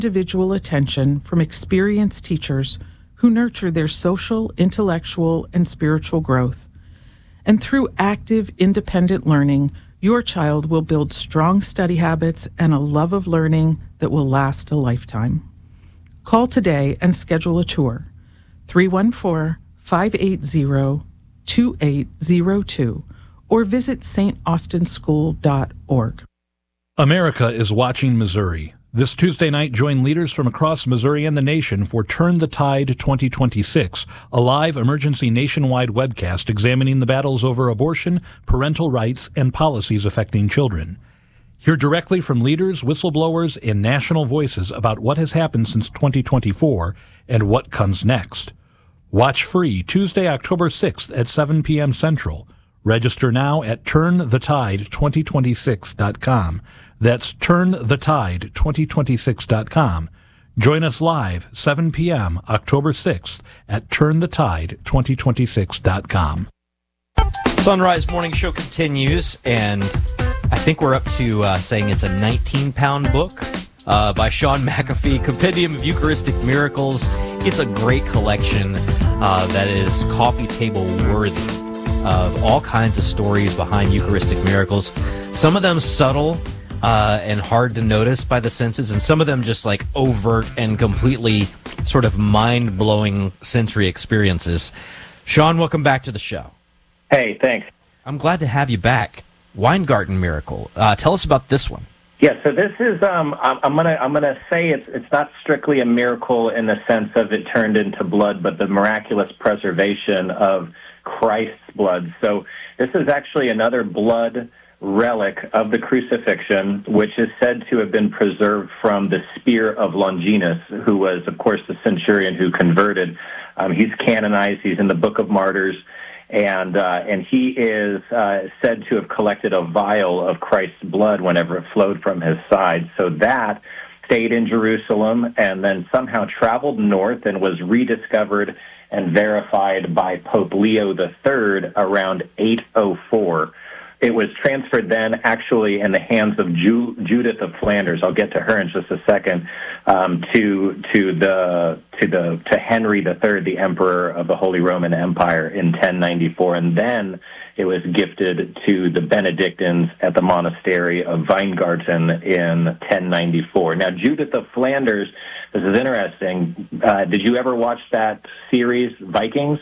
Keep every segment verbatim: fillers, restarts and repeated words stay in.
individual attention from experienced teachers who nurture their social, intellectual, and spiritual growth. And through active, independent learning, your child will build strong study habits and a love of learning that will last a lifetime. Call today and schedule a tour. three one four, five eight zero, two eight zero two or visit st austin school dot org. America is watching Missouri. This Tuesday night, join leaders from across Missouri and the nation for Turn the Tide twenty twenty-six, a live emergency nationwide webcast examining the battles over abortion, parental rights, and policies affecting children. Hear directly from leaders, whistleblowers, and national voices about what has happened since twenty twenty-four and what comes next. Watch free Tuesday, October sixth at seven p.m. Central. Register now at turn the tide twenty twenty-six dot com. That's turn the tide twenty twenty-six dot com. Join us live seven p.m. October sixth at turn the tide twenty twenty-six dot com. Sunrise Morning Show continues, and I think we're up to uh, saying it's a nineteen-pound book uh, by Sean McAfee, Compendium of Eucharistic Miracles. It's a great collection uh, that is coffee table worthy of all kinds of stories behind Eucharistic miracles. Some of them subtle uh, and hard to notice by the senses, and some of them just like overt and completely sort of mind-blowing sensory experiences. Sean, welcome back to the show. Hey, thanks. I'm glad to have you back. Weingarten Miracle. Uh, tell us about this one. Yeah, so this is um, I'm, I'm gonna I'm gonna say it's it's not strictly a miracle in the sense of it turned into blood, but the miraculous preservation of Christ's blood. So this is actually another blood relic of the crucifixion, which is said to have been preserved from the spear of Longinus, who was, of course, the centurion who converted. Um, he's canonized. He's in the Book of Martyrs. And uh, and he is uh, said to have collected a vial of Christ's blood whenever it flowed from his side. So that stayed in Jerusalem and then somehow traveled north and was rediscovered and verified by Pope Leo the Third around eight oh four. It was transferred then actually in the hands of Ju- Judith of Flanders. I'll get to her in just a second. Um, to to the to the to Henry the Third, the Emperor of the Holy Roman Empire, in ten ninety-four, and then it was gifted to the Benedictines at the monastery of Weingarten in ten ninety-four. Now, Judith of Flanders, this is interesting. Uh, did you ever watch that series, Vikings?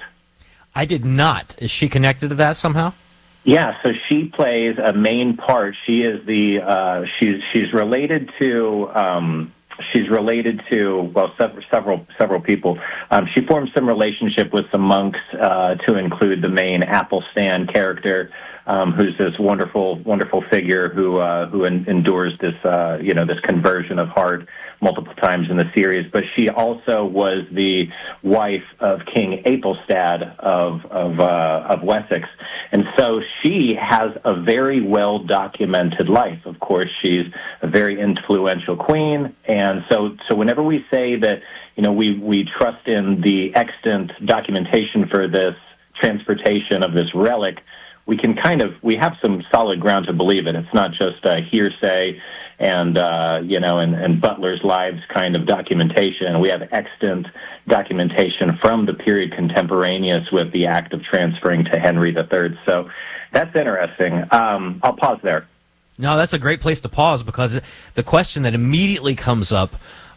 I did not. Is she connected to that somehow? Yeah, so she plays a main part. She is the uh, she's she's related to um, she's related to well several several several people. Um, she forms some relationship with some monks uh, to include the main Athelstan character, um, who's this wonderful wonderful figure who uh, who en- endures this uh, you know this conversion of heart multiple times in the series. But she also was the wife of King Aethelstan of of uh, of Wessex. And so she has a very well-documented life. Of course, she's a very influential queen. And so so whenever we say that, you know, we, we trust in the extant documentation for this transportation of this relic, we can kind of, we have some solid ground to believe it. It's not just a hearsay and, uh, you know, and, and Butler's Lives kind of documentation. We have extant documentation from the period contemporaneous with the act of transferring to Henry the Third. So that's interesting. Um, I'll pause there. No, that's a great place to pause, because the question that immediately comes up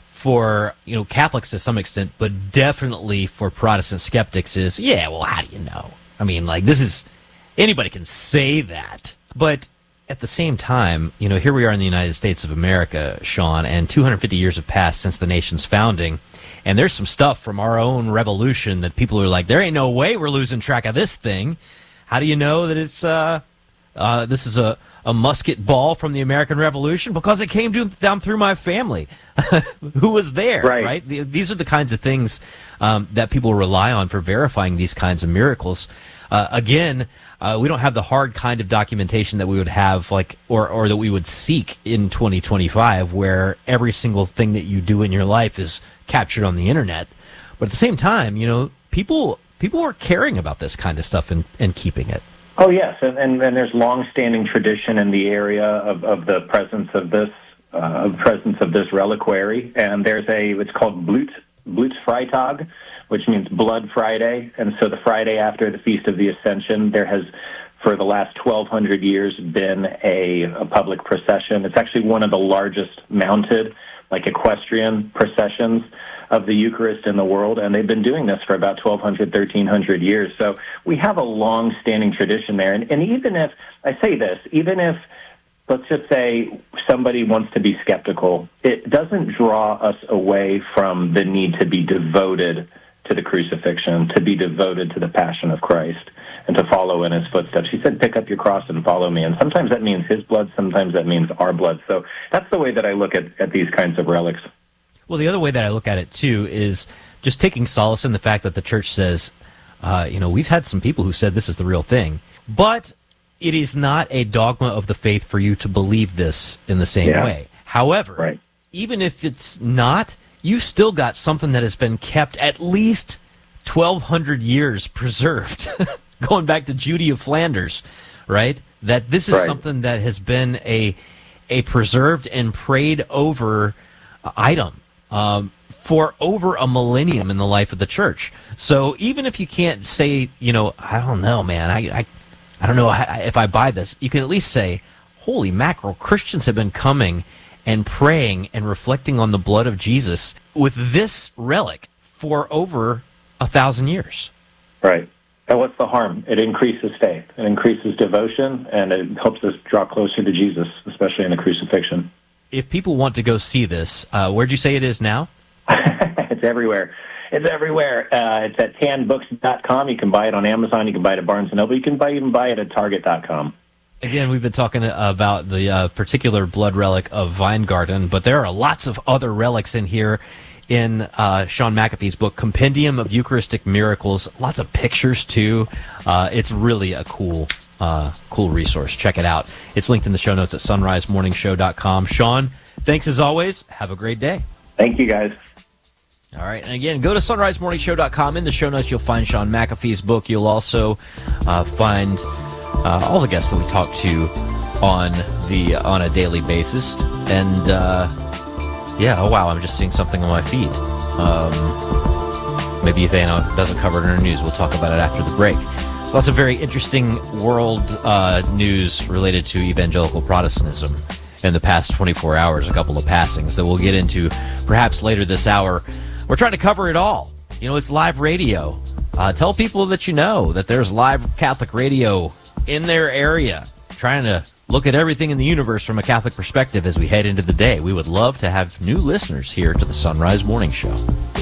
for, you know, Catholics to some extent, but definitely for Protestant skeptics is, yeah, well, how do you know? I mean, like, this is, anybody can say that. But at the same time, you know, here we are in the United States of America, Sean, and two hundred fifty years have passed since the nation's founding, and there's some stuff from our own revolution that people are like, there ain't no way we're losing track of this thing. How do you know that it's uh, uh, this is a, a musket ball from the American Revolution? Because it came to, down through my family. Who was there, right? right? The, these are the kinds of things um, that people rely on for verifying these kinds of miracles. Uh, again, uh, we don't have the hard kind of documentation that we would have, like, or, or that we would seek in twenty twenty-five, where every single thing that you do in your life is captured on the internet. But at the same time, you know, people people are caring about this kind of stuff and, and keeping it. Oh, yes, and, and, and there's long-standing tradition in the area of, of the presence of this uh, presence of this reliquary. And there's a, it's called Blut, Blutsfreitag, which means Blood Friday. And so the Friday after the Feast of the Ascension, there has, for the last twelve hundred years, been a, a public procession. It's actually one of the largest mounted, like equestrian processions of the Eucharist in the world, and they've been doing this for about twelve hundred, thirteen hundred years. So we have a long-standing tradition there. And, and even if, I say this, even if, let's just say somebody wants to be skeptical, it doesn't draw us away from the need to be devoted to the crucifixion, to be devoted to the passion of Christ, and to follow in his footsteps. He said, pick up your cross and follow me. And sometimes that means his blood, sometimes that means our blood. So that's the way that I look at, at these kinds of relics. Well, the other way that I look at it, too, is just taking solace in the fact that the church says, uh, you know, we've had some people who said this is the real thing, but it is not a dogma of the faith for you to believe this in the same yeah. way. However, right. even if it's not, you've still got something that has been kept at least twelve hundred years preserved, going back to Judy of Flanders, right? That this is right. something that has been a a preserved and prayed over item um, for over a millennium in the life of the church. So even if you can't say, you know, I don't know, man, I I, I don't know if I buy this, you can at least say, holy mackerel, Christians have been coming and praying and reflecting on the blood of Jesus with this relic for over a thousand years. Right. And what's the harm? It increases faith. It increases devotion, and it helps us draw closer to Jesus, especially in the crucifixion. If people want to go see this, uh, where'd you say it is now? It's everywhere. It's everywhere. Uh, it's at tan books dot com. You can buy it on Amazon. You can buy it at Barnes and Noble. You can buy, even buy it at target dot com. Again, we've been talking about the uh, particular blood relic of Weingarten, but there are lots of other relics in here in uh, Sean McAfee's book, Compendium of Eucharistic Miracles. Lots of pictures, too. Uh, it's really a cool uh, cool resource. Check it out. It's linked in the show notes at sunrise morning show dot com. Sean, thanks as always. Have a great day. Thank you, guys. All right, and again, go to sunrise morning show dot com. In the show notes, you'll find Sean McAfee's book. You'll also uh, find uh, all the guests that we talk to on the on a daily basis. And uh, yeah, oh wow, I'm just seeing something on my feed. Um, maybe if Anna doesn't cover it in her news, we'll talk about it after the break. Lots of very interesting world uh, news related to evangelical Protestantism in the past twenty-four hours. A couple of passings that we'll get into perhaps later this hour. We're trying to cover it all. You know, it's live radio. Uh, tell people that you know that there's live Catholic radio in their area, trying to look at everything in the universe from a Catholic perspective as we head into the day. We would love to have new listeners here to the Sunrise Morning Show.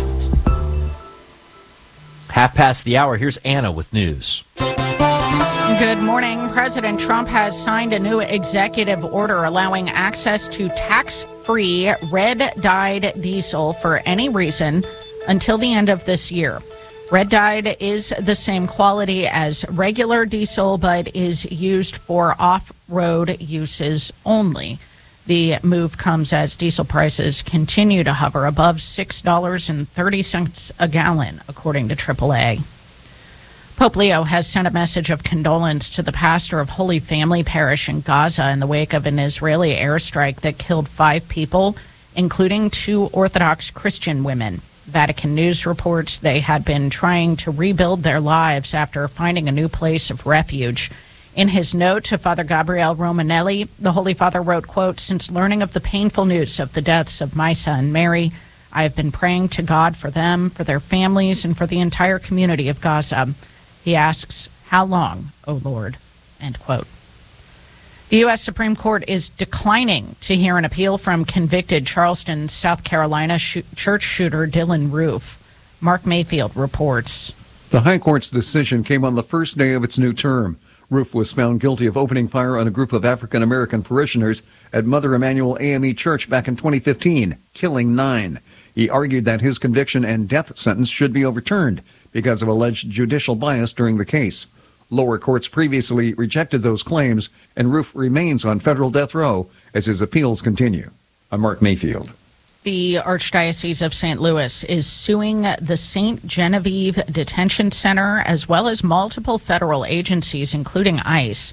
Half past the hour, here's Anna with news. Good morning. President Trump has signed a new executive order allowing access to tax-free red-dyed diesel for any reason until the end of this year. Red-dyed is the same quality as regular diesel, but is used for off-road uses only. The move comes as diesel prices continue to hover above six dollars and thirty cents a gallon, according to triple A. Pope Leo has sent a message of condolence to the pastor of Holy Family Parish in Gaza in the wake of an Israeli airstrike that killed five people, including two Orthodox Christian women. Vatican News reports they had been trying to rebuild their lives after finding a new place of refuge. In his note to Father Gabriele Romanelli, the Holy Father wrote, quote, "Since learning of the painful news of the deaths of Maisa and Mary, I have been praying to God for them, for their families, and for the entire community of Gaza. He asks, how long, O Lord?" End quote. The U S Supreme Court is declining to hear an appeal from convicted Charleston, South Carolina sh- church shooter Dylan Roof. Mark Mayfield reports. The High Court's decision came on the first day of its new term. Roof was found guilty of opening fire on a group of African-American parishioners at Mother Emanuel A M E Church back in twenty fifteen, killing nine. He argued that his conviction and death sentence should be overturned because of alleged judicial bias during the case. Lower courts previously rejected those claims, and Roof remains on federal death row as his appeals continue. I'm Mark Mayfield. The Archdiocese of Saint Louis is suing the Saint Genevieve Detention Center as well as multiple federal agencies, including ICE. The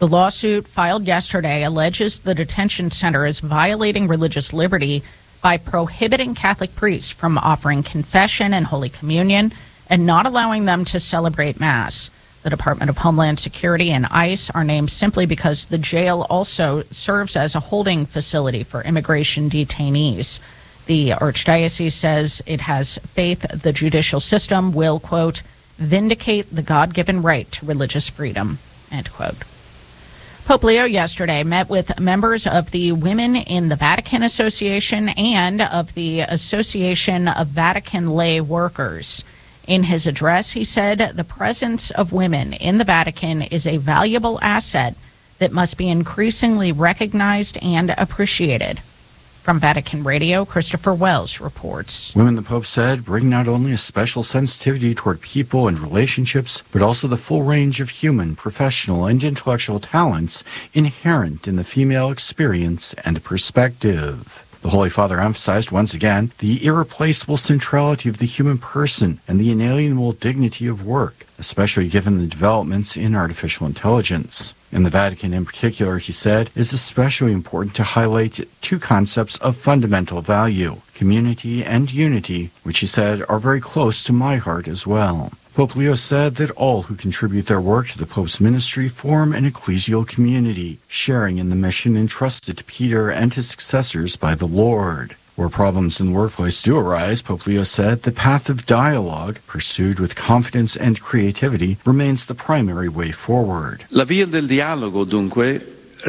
The lawsuit filed yesterday alleges the detention center is violating religious liberty by prohibiting Catholic priests from offering confession and Holy Communion and not allowing them to celebrate Mass. The Department of Homeland Security and ICE are named simply because the jail also serves as a holding facility for immigration detainees. The Archdiocese says it has faith the judicial system will, quote, vindicate the God-given right to religious freedom, end quote. Pope Leo yesterday met with members of the Women in the Vatican Association and of the Association of Vatican Lay Workers. In his address, he said the presence of women in the Vatican is a valuable asset that must be increasingly recognized and appreciated. From Vatican Radio, Christopher Wells reports. Women, the Pope said, bring not only a special sensitivity toward people and relationships, but also the full range of human, professional, and intellectual talents inherent in the female experience and perspective. The Holy Father emphasized once again the irreplaceable centrality of the human person and the inalienable dignity of work, especially given the developments in artificial intelligence. In the Vatican in particular, he said, it is especially important to highlight two concepts of fundamental value, community and unity, which he said are very close to my heart as well. Pope Leo said that all who contribute their work to the Pope's ministry form an ecclesial community, sharing in the mission entrusted to Peter and his successors by the Lord. Where problems in the workplace do arise, Pope Leo said, the path of dialogue, pursued with confidence and creativity, remains the primary way forward. La via del dialogo, dunque,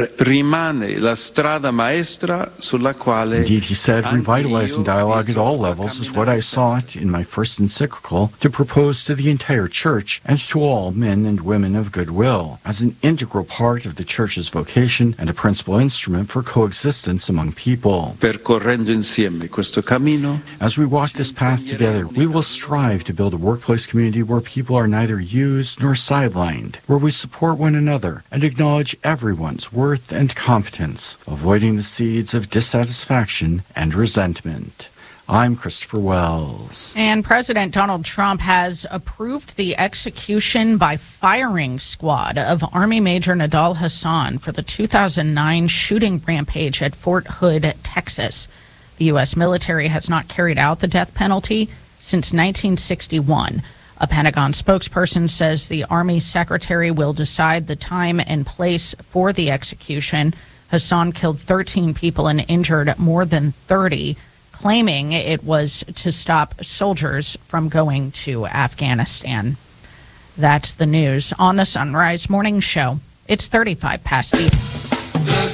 rimane la strada maestra sulla quale... Indeed, he said, revitalizing dialogue at all levels is what I sought in my first encyclical to propose to the entire Church and to all men and women of goodwill, as an integral part of the Church's vocation and a principal instrument for coexistence among people. Percorrendo insieme questo cammino, as we walk this path together, we will strive to build a workplace community where people are neither used nor sidelined, where we support one another and acknowledge everyone's worth and competence, avoiding the seeds of dissatisfaction and resentment. I'm Christopher Wells. And President Donald Trump has approved the execution by firing squad of Army Major Nidal Hasan for the two thousand nine shooting rampage at Fort Hood, Texas. The U S military has not carried out the death penalty since nineteen sixty-one. A Pentagon spokesperson says the Army secretary will decide the time and place for the execution. Hasan killed thirteen people and injured more than thirty, claiming it was to stop soldiers from going to Afghanistan. That's the news on the Sunrise Morning Show. It's thirty-five past the... the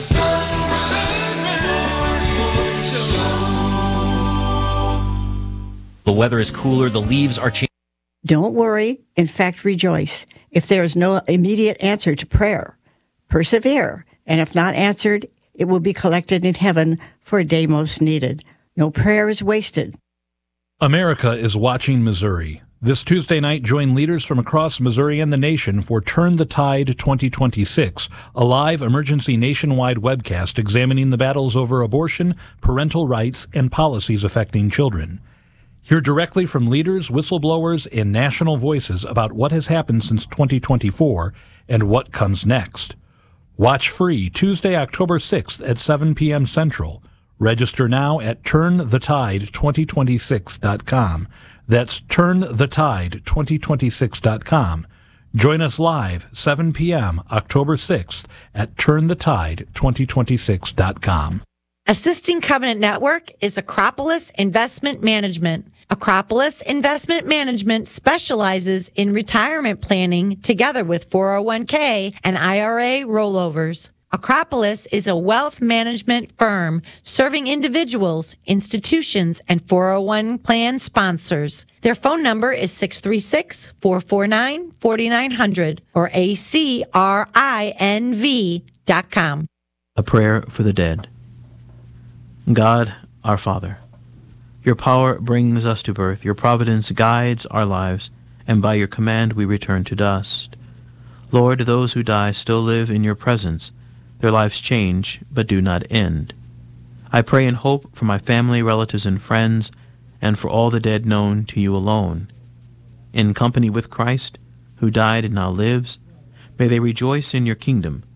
Sunrise Morning Show. The weather is cooler. The leaves are changing. Don't worry. In fact, rejoice. If there is no immediate answer to prayer, persevere. And if not answered, it will be collected in heaven for a day most needed. No prayer is wasted. America is watching Missouri. This Tuesday night, join leaders from across Missouri and the nation for Turn the Tide twenty twenty-six, a live emergency nationwide webcast examining the battles over abortion, parental rights, and policies affecting children. Hear directly from leaders, whistleblowers, and national voices about what has happened since twenty twenty-four and what comes next. Watch free Tuesday, October sixth at seven p.m. Central. Register now at turn the tide twenty twenty-six dot com. That's turn the tide twenty twenty-six dot com. Join us live seven p.m. October sixth at turn the tide twenty twenty-six dot com. Assisting Covenant Network is Acropolis Investment Management. Acropolis Investment Management specializes in retirement planning together with four oh one k and I R A rollovers. Acropolis is a wealth management firm serving individuals, institutions, and four oh one plan sponsors. Their phone number is six three six, four four nine, four nine zero zero or A C R I N V dot com. A prayer for the dead. God, our Father, your power brings us to birth, your providence guides our lives, and by your command we return to dust. Lord, those who die still live in your presence. Their lives change, but do not end. I pray and hope for my family, relatives, and friends, and for all the dead known to you alone. In company with Christ, who died and now lives, may they rejoice in your kingdom,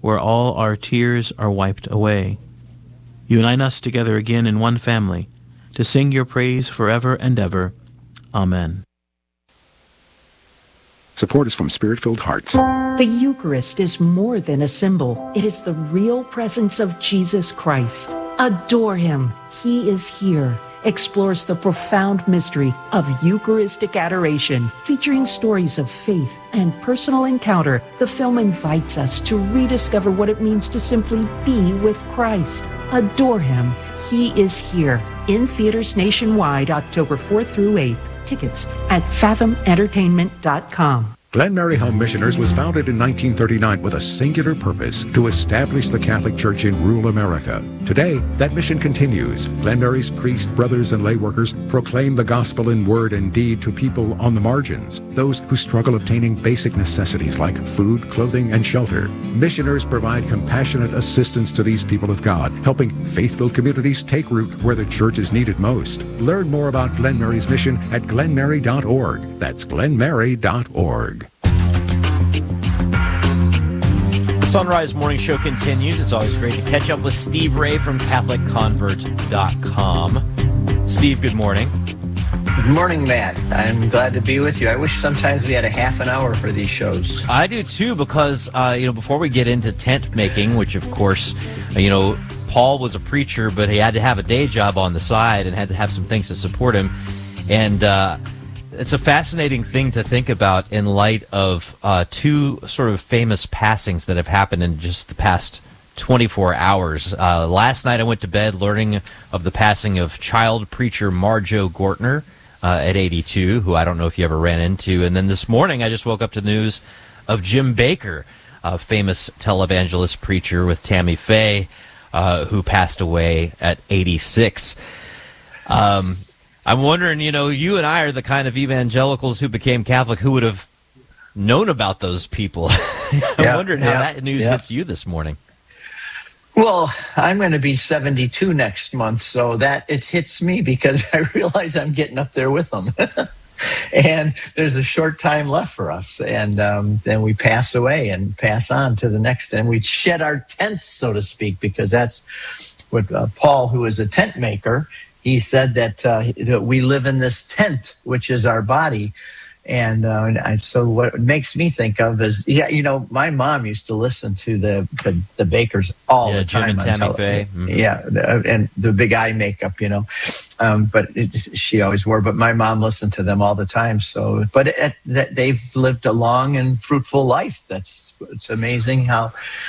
where all our tears are wiped away. Unite us together again in one family, to sing your praise forever and ever. Amen. Support is from Spirit-Filled Hearts. The Eucharist is more than a symbol. It is the real presence of Jesus Christ. Adore him. He is here. Explores the profound mystery of Eucharistic adoration, featuring stories of faith and personal encounter. The film invites us to rediscover what it means to simply be with Christ. Adore him. He is here. In theaters nationwide, October fourth through eighth. Tickets at fathom entertainment dot com. Glen Mary Home Missioners was founded in nineteen thirty-nine with a singular purpose: to establish the Catholic Church in rural America. Today, that mission continues. Glen Mary's priests, brothers, and lay workers proclaim the gospel in word and deed to people on the margins, those who struggle obtaining basic necessities like food, clothing, and shelter. Missioners provide compassionate assistance to these people of God, helping faith-filled communities take root where the church is needed most. Learn more about Glen Mary's mission at glen mary dot org. That's glen mary dot org. The Sunrise Morning Show continues. It's always great to catch up with Steve Ray from Catholic Convert dot com. Steve, good morning. Good morning, Matt. I'm glad to be with you. I wish sometimes we had a half an hour for these shows. I do too, because uh, you know, before we get into tent making, which of course, you know, Paul was a preacher, but he had to have a day job on the side and had to have some things to support him, and uh, it's a fascinating thing to think about in light of uh, two sort of famous passings that have happened in just the past twenty-four hours. Uh, last night I went to bed learning of the passing of child preacher Marjo Gortner uh, at eighty-two, who I don't know if you ever ran into. And then this morning I just woke up to the news of Jim Baker, a famous televangelist preacher with Tammy Faye, uh, who passed away at eighty-six. Um... I'm wondering, you know, you and I are the kind of evangelicals who became Catholic who would have known about those people. I'm yeah, wondering how yeah, that news yeah. hits you this morning. Well, I'm going to be seventy-two next month, so that it hits me because I realize I'm getting up there with them. And there's a short time left for us, and um, then we pass away and pass on to the next, and we shed our tents, so to speak, because that's what uh, Paul, who is a tent maker, he said that, uh, that we live in this tent, which is our body. And, uh, and I, so what it makes me think of is, yeah, you know, my mom used to listen to the the, the Bakers all yeah, the time. Jim and Tammy Faye. Mm-hmm. Yeah, the, and the big eye makeup, you know. Um, but it, she always wore. But my mom listened to them all the time. So, but it, it, they've lived a long and fruitful life. That's it's amazing how.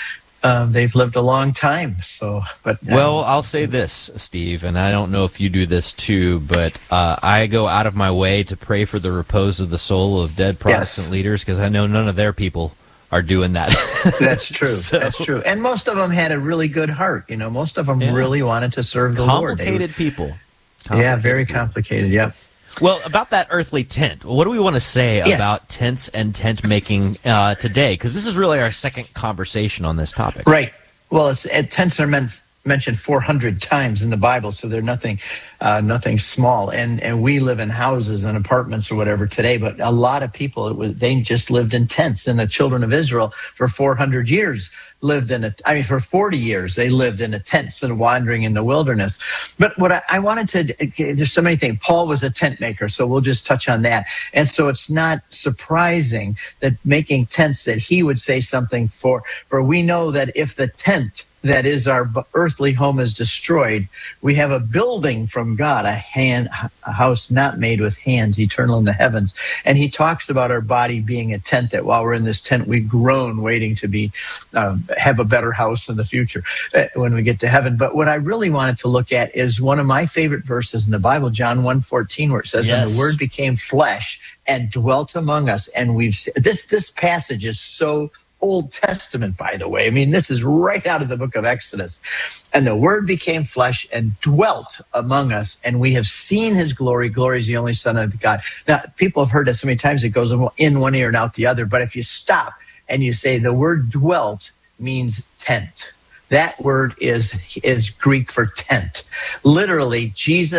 Um, they've lived a long time. So, but um, well, I'll say this, Steve, and I don't know if you do this too, but uh, I go out of my way to pray for the repose of the soul of dead Protestant yes. leaders, because I know none of their people are doing that. That's true. so, That's true. And most of them had a really good heart. You know, most of them yeah. really wanted to serve the Lord. Complicated people. Complicated yeah, very people. complicated. Yep. Well, about that earthly tent, what do we want to say yes. about tents and tent making uh, today? Because this is really our second conversation on this topic. Right. Well, it's, it, tents are meant, mentioned four hundred times in the Bible, so they're nothing uh, nothing small. And and we live in houses and apartments or whatever today, but a lot of people, it was, they just lived in tents. And the children of Israel for four hundred years lived in a, I mean, for forty years, they lived in a tent, sort of wandering in the wilderness. But what I, I wanted to, there's so many things. Paul was a tent maker, so we'll just touch on that. And so it's not surprising that making tents, that he would say something for, for we know that if the tent that is our earthly home is destroyed, we have a building from God, a hand, a house not made with hands, eternal in the heavens. And he talks about our body being a tent, that while we're in this tent, we groan, waiting to be um, have a better house in the future uh, when we get to heaven. But what I really wanted to look at is one of my favorite verses in the Bible, John one fourteen, where it says, yes. "And the Word became flesh and dwelt among us." And we've this this passage is so Old Testament, by the way. I mean, this is right out of the book of Exodus. "And the Word became flesh and dwelt among us, and we have seen his glory. Glory is the only Son of God." Now, people have heard that so many times, it goes in one ear and out the other. But if you stop and you say the word dwelt means tent. That word is, is Greek for tent. Literally, Jesus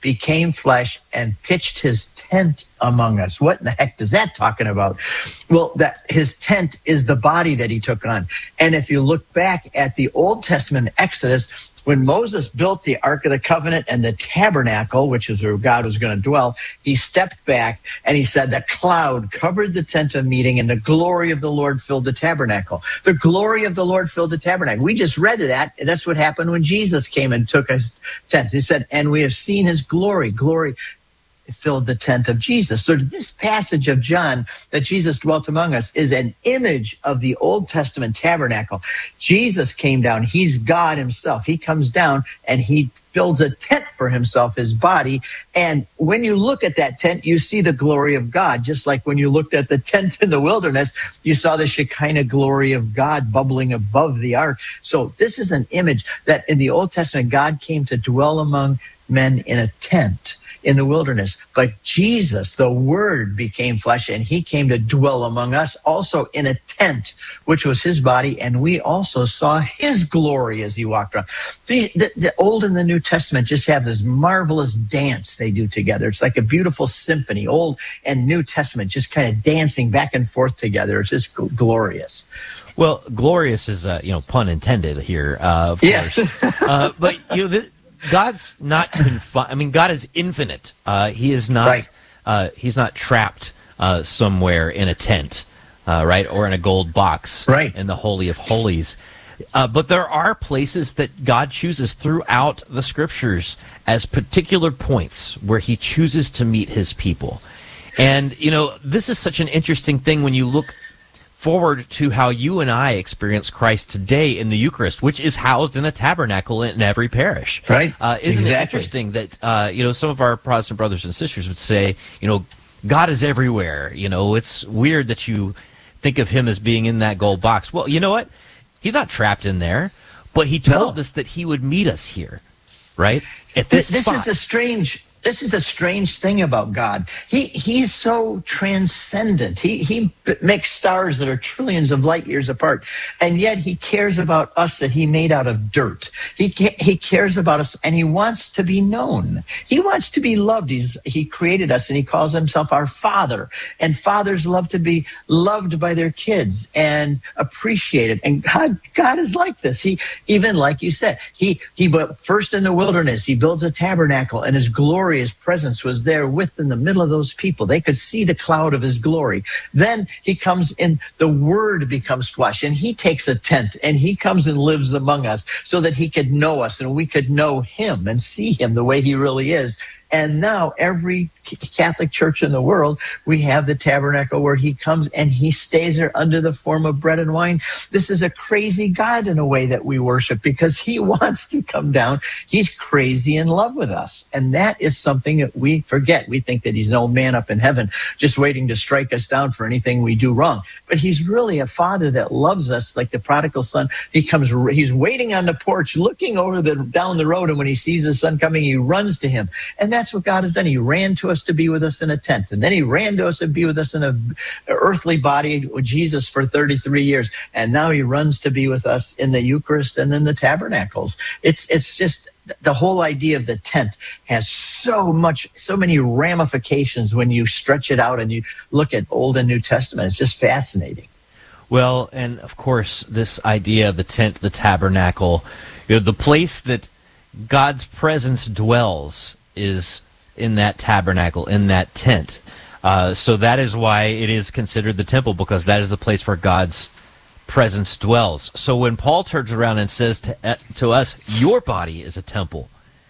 became flesh and pitched his tent among us. What in the heck is that talking about? Well, that his tent is the body that he took on. And if you look back at the Old Testament Exodus, when Moses built the Ark of the Covenant and the tabernacle, which is where God was going to dwell, he stepped back and he said, the cloud covered the tent of meeting and the glory of the Lord filled the tabernacle. The glory of the Lord filled the tabernacle. We just read that. That's what happened when Jesus came and took his tent. He said, and we have seen his glory. Glory filled the tent of Jesus. So this passage of John, that Jesus dwelt among us, is an image of the Old Testament tabernacle. Jesus came down. He's God himself. He comes down and he builds a tent for himself, his body. And when you look at that tent, you see the glory of God. Just like when you looked at the tent in the wilderness, you saw the Shekinah glory of God bubbling above the ark. So this is an image that in the Old Testament, God came to dwell among men in a tent in the wilderness. But Jesus, the Word, became flesh, and he came to dwell among us also in a tent, which was his body, and we also saw his glory as he walked around. The, the, the Old and the New Testament just have this marvelous dance they do together. It's like a beautiful symphony, Old and New Testament just kind of dancing back and forth together. It's just g- glorious. Well, glorious is, uh, you know, pun intended here, uh, of yes. course. uh, but, you know, the, God's not confined. I mean, God is infinite. Uh, he is not. Right. Uh, he's not trapped uh, somewhere in a tent, uh, right, or in a gold box, right, in the Holy of Holies. Uh, but there are places that God chooses throughout the Scriptures as particular points where He chooses to meet His people. And you know, this is such an interesting thing when you look forward to how you and I experience Christ today in the Eucharist, which is housed in a tabernacle in every parish. Right. Uh, isn't exactly. it interesting that, uh, you know, some of our Protestant brothers and sisters would say, you know, God is everywhere. You know, it's weird that you think of him as being in that gold box. Well, you know what? He's not trapped in there, but he told no. us that he would meet us here, right? At this This spot. is the strange... This is the strange thing about God. He He's so transcendent. He He makes stars that are trillions of light years apart, and yet He cares about us that He made out of dirt. He He cares about us, and He wants to be known. He wants to be loved. He's He created us, and He calls Himself our Father. And fathers love to be loved by their kids and appreciated. And God God is like this. He even like you said, He He but first in the wilderness, He builds a tabernacle, and His glory. His presence was there within the middle of those people. They could see the cloud of his glory. Then he comes in, the Word becomes flesh, and he takes a tent, and he comes and lives among us so that he could know us, and we could know him and see him the way he really is. And now every Catholic church in the world, we have the tabernacle where he comes and he stays there under the form of bread and wine. This is a crazy God in a way that we worship because he wants to come down. He's crazy in love with us. And that is something that we forget. We think that he's an old man up in heaven just waiting to strike us down for anything we do wrong. But he's really a father that loves us like the prodigal son. He comes, he's waiting on the porch, looking over the down the road. And when he sees his son coming, he runs to him. And that's what God has done. He ran to us to be with us in a tent. And then he ran to us to be with us in a earthly body with Jesus for thirty-three years. And now he runs to be with us in the Eucharist and in the tabernacles. It's, it's just the whole idea of the tent has so much, so many ramifications when you stretch it out and you look at Old and New Testament. It's just fascinating. Well, and of course, this idea of the tent, the tabernacle, you know, the place that God's presence dwells is in that tabernacle, in that tent. Uh, so that is why it is considered the temple, because that is the place where God's presence dwells. So when Paul turns around and says to, uh, to us, your body is a temple,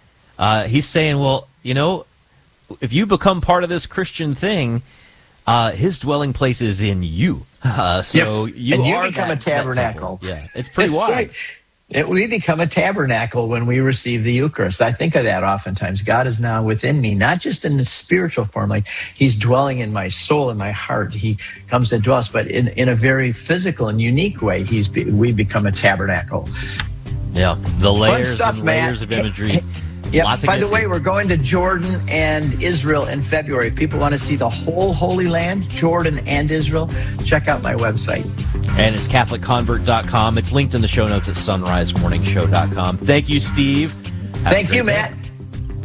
uh, he's saying, well, you know, if you become part of this Christian thing, uh, his dwelling place is in you. Uh, so yep. you and you are become that, a tabernacle. Yeah, it's pretty That's wild. Right. It, we become a tabernacle when we receive the Eucharist. I think of that oftentimes. God is now within me, not just in the spiritual form, like he's dwelling in my soul and my heart. He comes to dwell us, but in, in a very physical and unique way, he's we become a tabernacle. Yeah, the layers Fun stuff, and layers Matt. of imagery. Yep. Lots of By the way, see. we're going to Jordan and Israel in February. If people want to see the whole Holy Land, Jordan and Israel, check out my website. And it's Catholic Convert dot com. It's linked in the show notes at sunrise morning show dot com. Thank you, Steve. Have Thank you, Matt.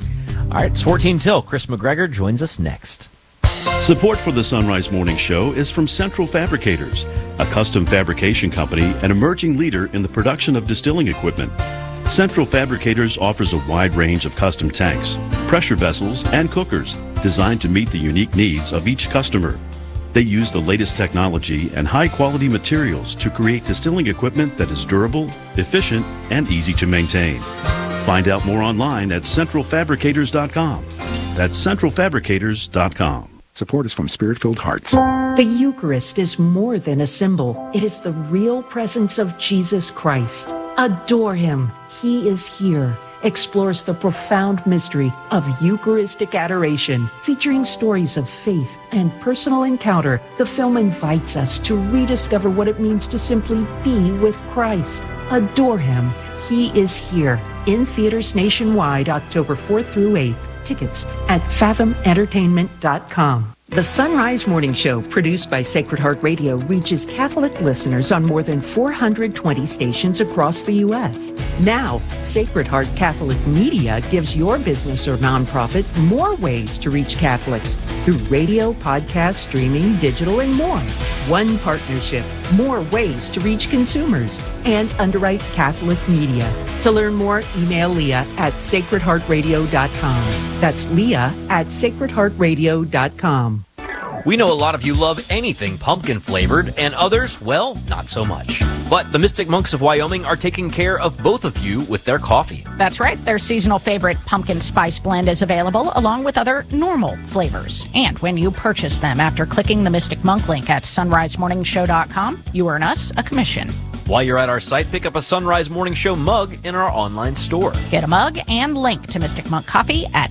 All right, it's fourteen till. Chris McGregor joins us next. Support for the Sunrise Morning Show is from Central Fabricators, a custom fabrication company and emerging leader in the production of distilling equipment. Central Fabricators offers a wide range of custom tanks, pressure vessels, and cookers designed to meet the unique needs of each customer. They use the latest technology and high-quality materials to create distilling equipment that is durable, efficient, and easy to maintain. Find out more online at central fabricators dot com. That's central fabricators dot com. Support is from Spirit-Filled Hearts. The Eucharist is more than a symbol. It is the real presence of Jesus Christ. Adore him. He is here. Explores the profound mystery of Eucharistic adoration. Featuring stories of faith and personal encounter, the film invites us to rediscover what it means to simply be with Christ. Adore him. He is here. In theaters nationwide, October fourth through eighth. Tickets at fathom entertainment dot com. The Sunrise Morning Show, produced by Sacred Heart Radio, reaches Catholic listeners on more than four hundred twenty stations across the U S. Now, Sacred Heart Catholic Media gives your business or nonprofit more ways to reach Catholics through radio, podcast, streaming, digital, and more. One partnership, more ways to reach consumers, and underwrite Catholic media. To learn more, email Leah at sacred heart radio dot com. That's Leah at sacred heart radio dot com. We know a lot of you love anything pumpkin flavored, and others, well, not so much. But the Mystic Monks of Wyoming are taking care of both of you with their coffee. That's right. Their seasonal favorite pumpkin spice blend is available along with other normal flavors. And when you purchase them after clicking the Mystic Monk link at sunrise morning show dot com, you earn us a commission. While you're at our site, pick up a Sunrise Morning Show mug in our online store. Get a mug and link to Mystic Monk Coffee at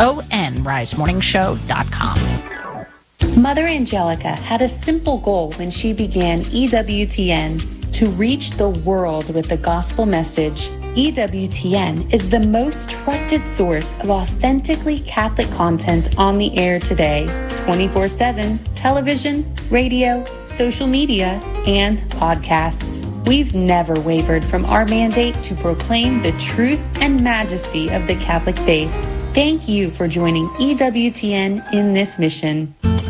sunrise morning show dot com. Mother Angelica had a simple goal when she began E W T N: to reach the world with the gospel message. E W T N is the most trusted source of authentically Catholic content on the air today, twenty-four seven, television, radio, social media, and podcasts. We've never wavered from our mandate to proclaim the truth and majesty of the Catholic faith. Thank you for joining E W T N in this mission.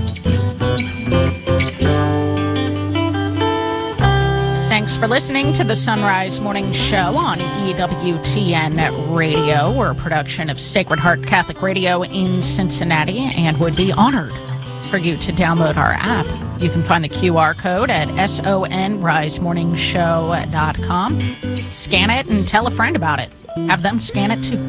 Thanks for listening to the Sunrise Morning Show on E W T N Radio. We're a production of Sacred Heart Catholic Radio in Cincinnati and would be honored for you to download our app. You can find the Q R code at sunrise morning show dot com. Scan it and tell a friend about it. Have them scan it too.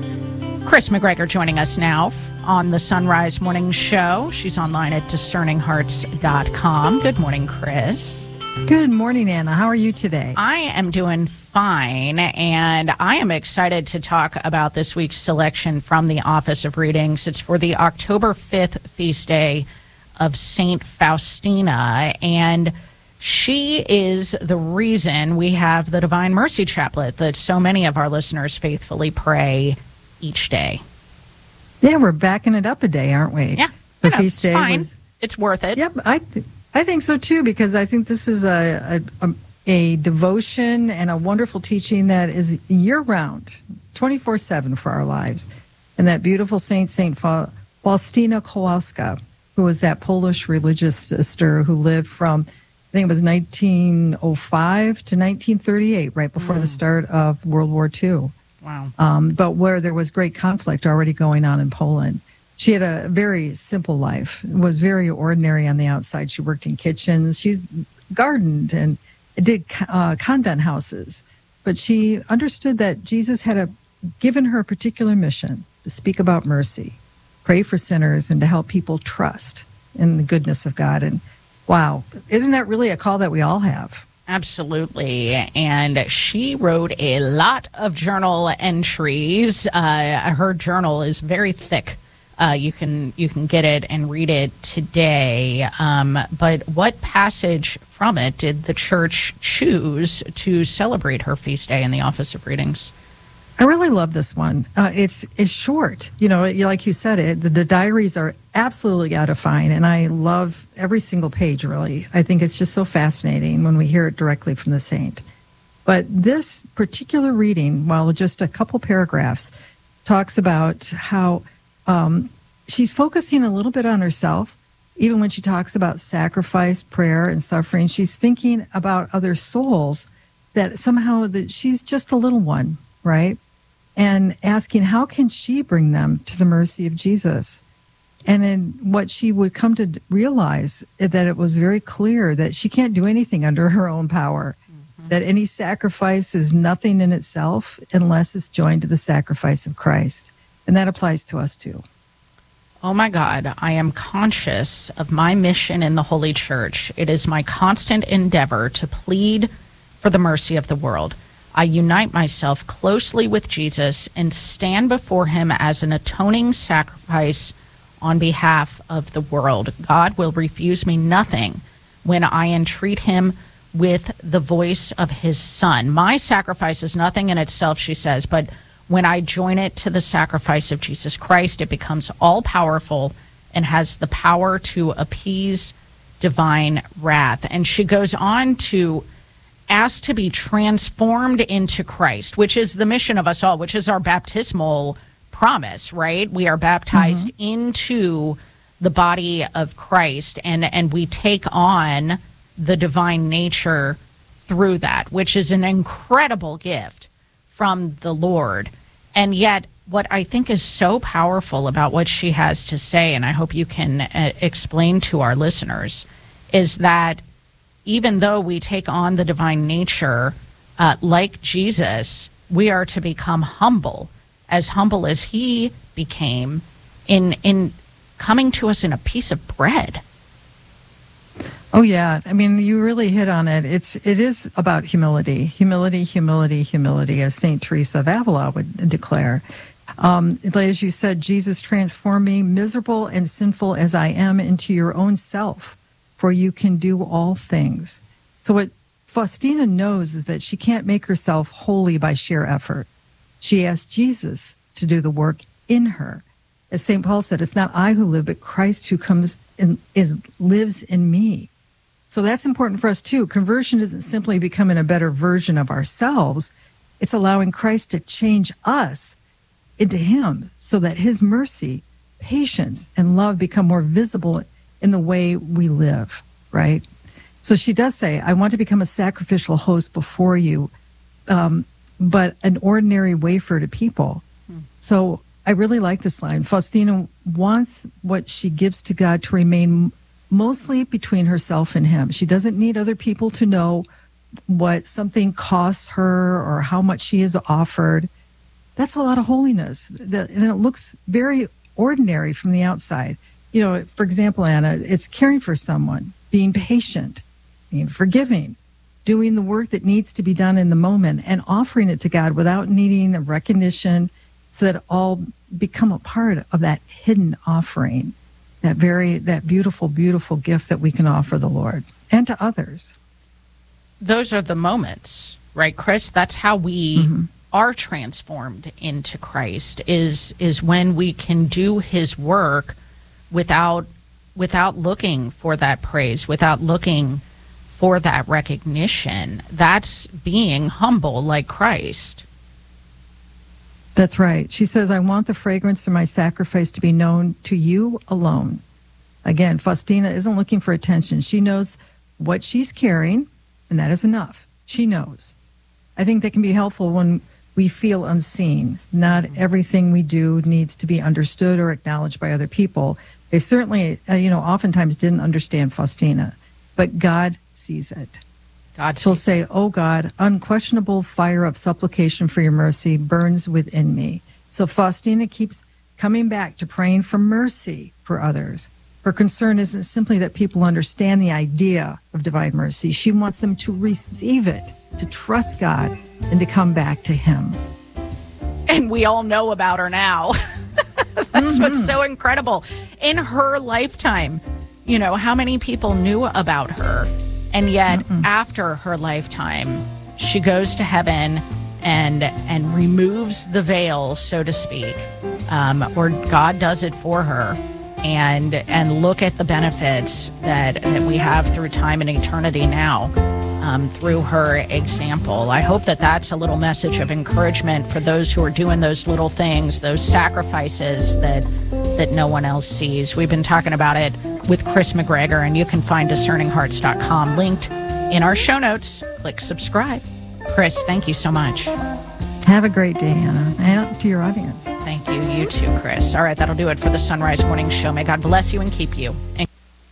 Chris McGregor joining us now on the Sunrise Morning Show. She's online at discerning hearts dot com. Good morning, Chris. Good morning, Anna. How are you today? I am doing fine, and I am excited to talk about this week's selection from the Office of Readings. It's for the October fifth feast day of Saint Faustina, and she is the reason we have the Divine Mercy Chaplet that so many of our listeners faithfully pray each day. Yeah, we're backing it up a day, aren't we? Yeah, the know, feast it's day fine. was. It's worth it. Yep, I th- I think so too, because I think this is a a, a a devotion and a wonderful teaching that is year round, twenty-four seven for our lives. And that beautiful saint, Saint Fa- Faustina Kowalska, who was that Polish religious sister who lived from, I think it was nineteen oh five to nineteen thirty-eight, right before mm. the start of World War Two. Wow. Um, but where there was great conflict already going on in Poland. She had a very simple life, was very ordinary on the outside. She worked in kitchens. She's gardened and did uh, convent houses. But she understood that Jesus had a, given her a particular mission to speak about mercy, pray for sinners, and to help people trust in the goodness of God. And wow, isn't that really a call that we all have? Absolutely. And she wrote a lot of journal entries. Uh, her journal is very thick. Uh, you can you can get it and read it today. Um, but what passage from it did the church choose to celebrate her feast day in the Office of Readings? I really love this one. Uh, it's it's short. You know, like you said, it the, the diaries are absolutely edifying, and I love every single page, really. I think it's just so fascinating when we hear it directly from the saint. But this particular reading, while just a couple paragraphs, talks about how um, she's focusing a little bit on herself. Even when she talks about sacrifice, prayer, and suffering, she's thinking about other souls, that somehow that she's just a little one, right? And asking, how can she bring them to the mercy of Jesus? And then what she would come to realize is that it was very clear that she can't do anything under her own power, mm-hmm. that any sacrifice is nothing in itself unless it's joined to the sacrifice of Christ. And that applies to us too. Oh my God, I am conscious of my mission in the Holy Church. It is my constant endeavor to plead for the mercy of the world. I unite myself closely with Jesus and stand before him as an atoning sacrifice on behalf of the world. God will refuse me nothing when I entreat him with the voice of his Son. My sacrifice is nothing in itself, she says, but when I join it to the sacrifice of Jesus Christ, it becomes all-powerful and has the power to appease divine wrath. And she goes on to ask to be transformed into Christ, which is the mission of us all, which is our baptismal promise, right? We are baptized mm-hmm. into the body of Christ, and, and we take on the divine nature through that, which is an incredible gift from the Lord. And yet, what I think is so powerful about what she has to say, and I hope you can uh, explain to our listeners, is that even though we take on the divine nature, uh, like Jesus, we are to become humble, as humble as he became in in coming to us in a piece of bread. Oh yeah, I mean, you really hit on it. It's it is about humility, humility, humility, humility, as Saint Teresa of Avila would declare. Um, as you said, Jesus, transform me, miserable and sinful as I am, into your own self, for you can do all things. So what Faustina knows is that she can't make herself holy by sheer effort. She asked Jesus to do the work in her. As Saint Paul said, it's not I who live, but Christ who comes and is, lives in me. So that's important for us too. Conversion isn't simply becoming a better version of ourselves. It's allowing Christ to change us into him so that his mercy, patience, and love become more visible in the way we live, right? So she does say, I want to become a sacrificial host before you, um, but an ordinary wafer to people. Hmm. So I really like this line. Faustina wants what she gives to God to remain mostly between herself and him. She doesn't need other people to know what something costs her or how much she has offered. That's a lot of holiness. And it looks very ordinary from the outside. You know, for example, Anna, it's caring for someone, being patient, being forgiving, doing the work that needs to be done in the moment, and offering it to God without needing a recognition, so that it all become a part of that hidden offering, that very, that beautiful, beautiful gift that we can offer the Lord and to others. Those are the moments, right, Chris? That's how we mm-hmm. are transformed into Christ, is is when we can do his work without without looking for that praise, without looking for that recognition. That's being humble like Christ. That's right. She says, I want the fragrance of my sacrifice to be known to you alone. Again, Faustina isn't looking for attention. She knows what she's carrying, and that is enough. She knows. I think that can be helpful when we feel unseen. Not everything we do needs to be understood or acknowledged by other people. They certainly, uh, you know, oftentimes didn't understand Faustina, but God sees it. God She'll sees say, it. oh God, unquestionable fire of supplication for your mercy burns within me. So Faustina keeps coming back to praying for mercy for others. Her concern isn't simply that people understand the idea of divine mercy. She wants them to receive it, to trust God, and to come back to him. And we all know about her now. That's mm-hmm. what's so incredible. In her lifetime, you know, how many people knew about her? And yet, Mm-mm. after her lifetime, she goes to heaven and and removes the veil, so to speak, um, or God does it for her. And and look at the benefits that, that we have through time and eternity now. um, through her example. I hope that that's a little message of encouragement for those who are doing those little things, those sacrifices that that no one else sees. We've been talking about it with Chris McGregor, and you can find discerning hearts dot com linked in our show notes. Click subscribe. Chris, thank you so much. Have a great day, Anna, and to your audience. Thank you. You too, Chris. All right, that'll do it for the Sunrise Morning Show. May God bless you and keep you. And-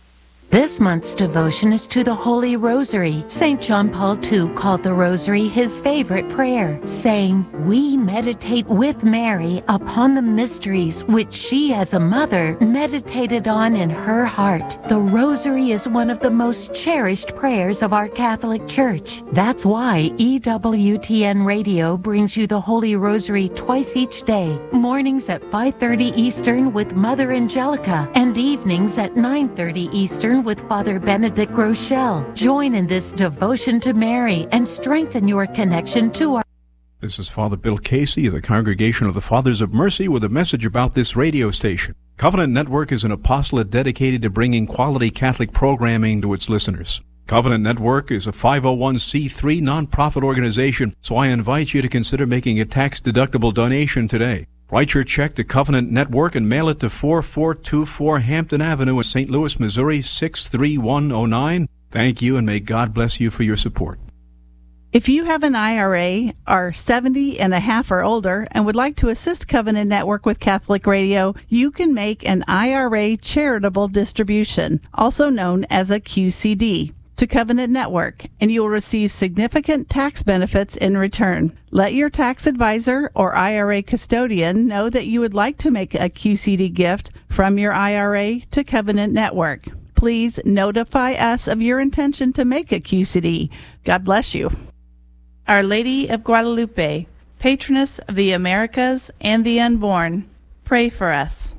This month's devotion is to the Holy Rosary. Saint John Paul the Second called the Rosary his favorite prayer, saying, "We meditate with Mary upon the mysteries which she as a mother meditated on in her heart." The Rosary is one of the most cherished prayers of our Catholic Church. That's why E W T N Radio brings you the Holy Rosary twice each day, mornings at five thirty Eastern with Mother Angelica, and evenings at nine thirty Eastern with Father Benedict Rochelle. Join in this devotion to Mary and strengthen your connection to our... This is Father Bill Casey of the Congregation of the Fathers of Mercy with a message about this radio station. Covenant Network is an apostolate dedicated to bringing quality Catholic programming to its listeners. Covenant Network is a five oh one c three nonprofit organization, so I invite you to consider making a tax-deductible donation today. Write your check to Covenant Network and mail it to four four two four Hampton Avenue in Saint Louis, Missouri, six three one oh nine. Thank you, and may God bless you for your support. If you have an I R A, are seventy and a half or older, and would like to assist Covenant Network with Catholic Radio, you can make an I R A charitable distribution, also known as a Q C D, to Covenant Network, and you will receive significant tax benefits in return. Let your tax advisor or I R A custodian know that you would like to make a Q C D gift from your I R A to Covenant Network. Please notify us of your intention to make a Q C D. God bless you. Our Lady of Guadalupe, patroness of the Americas and the unborn, pray for us.